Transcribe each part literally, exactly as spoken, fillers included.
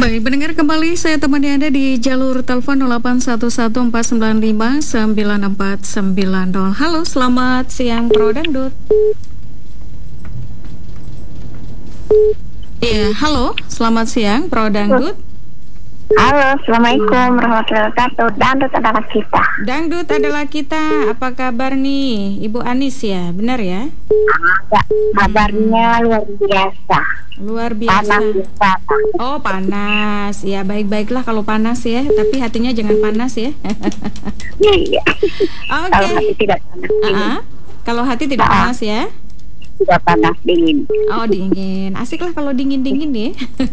Baik, pendengar kembali saya temani Anda di jalur telepon nol delapan satu satu empat sembilan lima sembilan empat sembilan nol. Halo, selamat siang Pro Dangdut. Iya, halo, selamat siang Pro Dangdut. Halo, Assalamualaikum warahmatullahi wabarakatuh. Dangdut adalah kita. Dangdut adalah kita. Apa kabar nih, Ibu Anis ya? Benar ya? Ya, kabarnya luar biasa. Luar biasa. Panas, Oh, panas. Ya, baik-baiklah kalau panas ya. Tapi hatinya jangan panas ya. Iya. Oke. Kalau hati tidak panas, dingin. Uh-uh. Kalau hati tidak Ah. panas ya. Tidak panas dingin. Oh, dingin. Asik lah kalau dingin-dingin ya.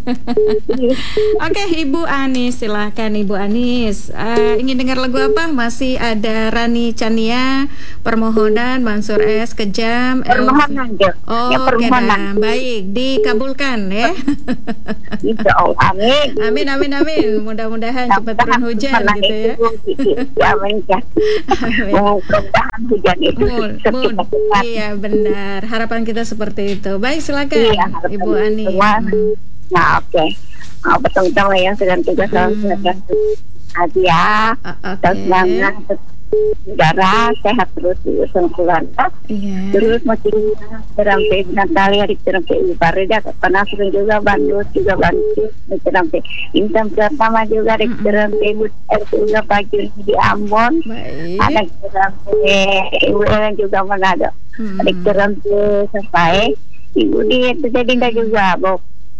Oke, Ibu Anis, silahkan Ibu Anis. Uh, ingin dengar lagu apa? Masih ada Rani Chania, Permohonan, Mansur S, Kejam, Permohonan, Jo. Oh, Ya, oke permohonan. dah. Baik, dikabulkan ya. Insya Allah, amin. Amin, amin, amin. Mudah-mudahan cepat turun hujan Malah gitu ya. itu, ya, amin ya. Mudah-mudahan hujan itu Mul, mul. cepat. Iya, benar. Harapan kita seperti itu. Baik, silakan Iya, Ibu Ani. semua. Hmm. Nah, oke. Nah, betul-betul yang sedang tugas Hmm. selalu hadiah. Uh, Oke. Terus semangat, negara sehat terus diusung keluarga. Iya. Terus masih terampai Natali hari terampai Ibu Farida panas juga Bandung juga Bandung terampai Intan pertama juga hari terampai Ibu R juga pagi di Ambon. Baik. Anak terampai Ibu Ellen juga Manado. Hmm. Adik terampai sampai Ibu di Tedinda juga Bok.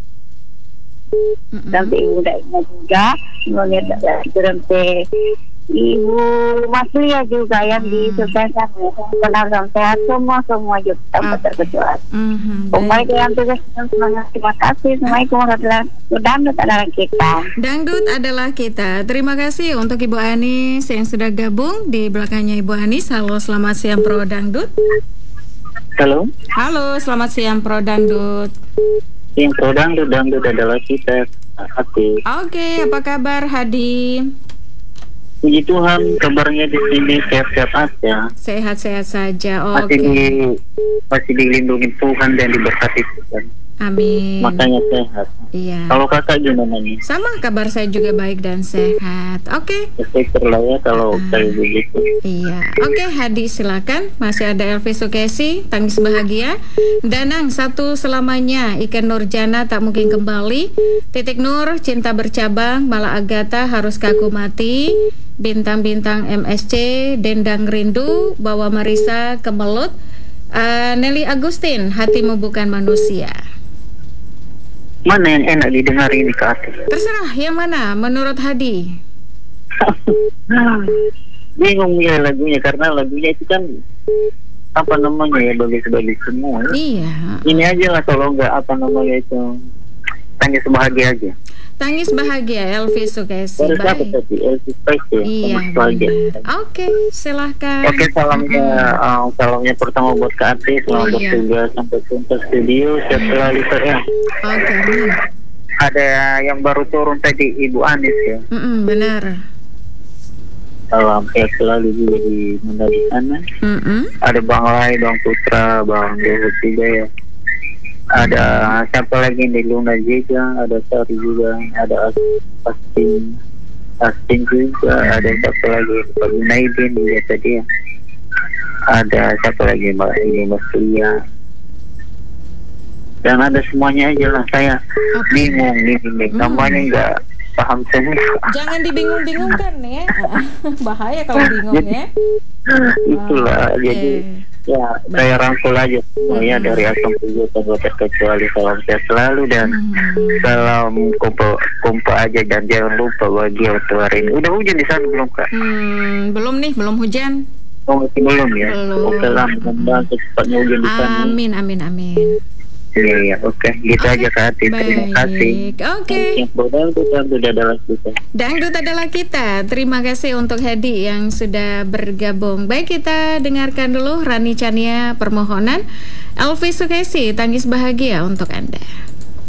Mm-mm. Sampai Ibu Daiknya juga melihat terampai Ibu Maslia juga yang di Sultan benar sehat semua semua juga tanpa terkecuali. Mhm, Baik baik. yang tugas semangat, terima kasih. Assalamualaikum warahmatullahi wabarakatuh. Dangdut adalah kita. Dangdut adalah kita. Terima kasih untuk Ibu Anis yang sudah gabung di belakangnya Ibu Anis. Halo, selamat siang Pro Dangdut. Halo, Halo, selamat siang Pro Dangdut. yang Pro Dangdut, Dangdut adalah kita. Hati. Oke, apa kabar Hadi? Puji Tuhan, kabarnya di sini sehat-sehat aja. Sehat-sehat saja. Masih Oke. di masih dilindungi Tuhan dan diberkati Tuhan. Amin. Makanya sehat. Iya. Kalau kakak gimana nih? Sama, kabar saya juga baik dan sehat. Oke. Syukur lah ya kalau kayak begitu. Iya, oke Hadi silakan. Masih ada Elvi Sukesi, Tangis Bahagia, Danang Satu Selamanya, Ikan Nurjana Tak Mungkin Kembali, Titik Nur Cinta Bercabang, Malah Agatha Harus Kaku Mati, Bintang-bintang M S C, Dendang Rindu, Bawa Marisa Kemelut, uh, Nelly Agustin, Hatimu Bukan Manusia. Mana yang enak didengar ini ke hati? Terserah yang mana menurut Hadi. Bingung ya lagunya karena lagunya itu kan apa namanya ya bagus-bagus semua. Iya. Ini aja lah kalau nggak apa namanya itu Tangis Bahagia aja. Tangis Bahagia, Elvi Sukesi. Baru siapa Baik. tadi? Elvis Presley. Iya, Tangis Bahagia. benar. Oke, silahkan. Oke, salamnya uh, salamnya pertama buat Kak Ati, selamat Iya. bertugas sampai tuntas studio, sehat selalu ya. Oke, amin. Ada yang baru turun tadi Ibu Anis ya. Mm-mm, benar. Salam sehat selalu juga di mana di sana. Mm-mm. Ada Bang Lai, Bang Putra, Bang Luhut juga ya. Ada siapa lagi nih, Luna juga, ada Sari juga, ada Astin, Astin juga, ada siapa lagi, Pak Junaidin juga tadi ya. Ada siapa lagi, Mbak ini Mas Lia. Dan ada semuanya aja lah, saya Oke. bingung nih, nih namanya nggak paham semua. Jangan dibingung-bingungkan ya. Bahaya kalau bingung ya. Itulah, Oke. jadi ya saya rangkul aja semuanya dari Asam Tujuh tanpa terkecuali. Salam sehat selalu dan salam kompa kompa aja dan jangan lupa bahagia untuk hari ini. Udah hujan di sana belum Kak? Hmm, belum nih, belum hujan. Oh masih belum ya? Belum. Oke lah, mudah-mudahan secepatnya hujan di sana. Amin, amin, amin. Iya, iya, oke. Gitu aja Kak Ati. Terima kasih. Baik, oke. Yang bodoh itu kan sudah adalah kita. Dangdut adalah kita. Terima kasih untuk Hedi yang sudah bergabung. Baik, kita dengarkan dulu Rani Chania Permohonan, Elvi Sukesi Tangis Bahagia untuk Anda.